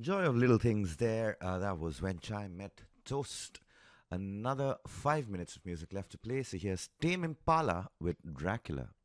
Joy of Little Things there. That was When Chai Met Toast. Another 5 minutes of music left to play. So here's Tame Impala with Dracula.